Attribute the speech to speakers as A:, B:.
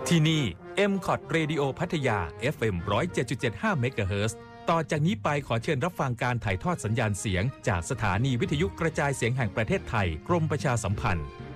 A: ที่นี่ MCOT Radio พัทยา FM 107.75 MHz ต่อจากนี้ไปขอเชิญรับฟังการถ่ายทอดสัญญาณเสียงจากสถานีวิทยุกระจายเสียงแห่งประเทศไทยกรมประชาสัมพันธ์